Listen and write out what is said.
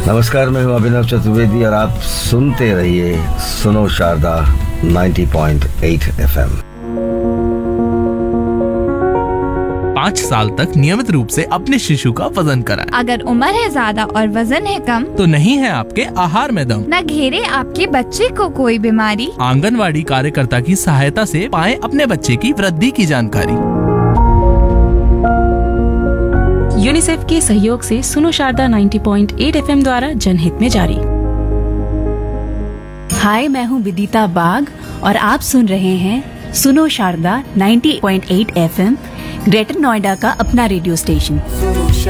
नमस्कार, मैं हूं अभिनव चतुर्वेदी और आप सुनते रहिए सुनो शारदा 90.8 FM। 5 साल तक नियमित रूप से अपने शिशु का वजन कराएं। अगर उम्र है ज्यादा और वजन है कम तो नहीं है आपके आहार में दम। न घेरे आपके बच्चे को कोई बीमारी, आंगनवाड़ी कार्यकर्ता की सहायता से पाएं अपने बच्चे की वृद्धि की जानकारी। यूनिसेफ के सहयोग से सुनो शारदा 90.8 FM द्वारा जनहित में जारी। हाय, मैं हूँ विदिता बाग और आप सुन रहे हैं सुनो शारदा 90.8 FM, ग्रेटर नोएडा का अपना रेडियो स्टेशन।